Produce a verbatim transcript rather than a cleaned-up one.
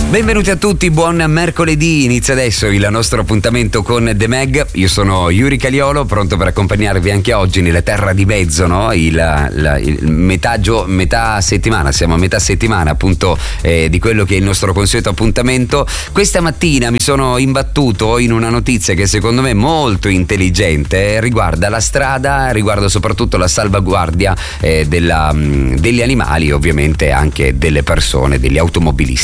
Benvenuti a tutti, buon mercoledì, inizia adesso il nostro appuntamento con The Mag. Io sono Yuri Caliolo, pronto per accompagnarvi anche oggi nelle terra di mezzo, no? il, la, il metà, gio, metà settimana, siamo a metà settimana appunto eh, di quello che è il nostro consueto appuntamento. Questa mattina mi sono imbattuto in una notizia che secondo me è molto intelligente, riguarda la strada, riguarda soprattutto la salvaguardia eh, della, degli animali e ovviamente anche delle persone, degli automobilisti.